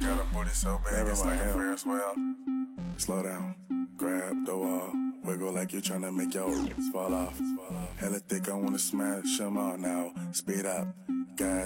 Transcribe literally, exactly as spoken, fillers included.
Got a booty so big, it's like a Ferris wheel. Slow down, grab the wall, wiggle like you're tryna make your roots fall off. Hella thick, I wanna smash them all now. Speed up, gas.